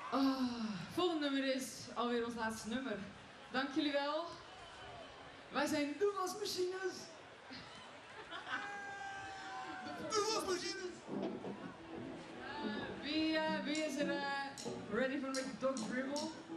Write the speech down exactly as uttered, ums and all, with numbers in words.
Oh, het volgende nummer is alweer ons laatste nummer. Dank jullie wel. Wij zijn de wasmachines. De wasmachines! Uh, wie, uh, wie is er uh, ready for the dog dribble?